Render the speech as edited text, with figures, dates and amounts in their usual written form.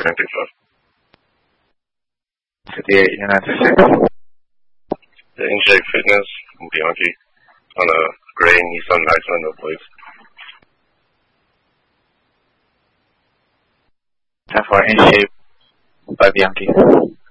presenting for? Today, United States. The In-Shape Fitness from Bianchi on a gray Nissan Maxima, no plates. Time for In-Shape by Bianchi.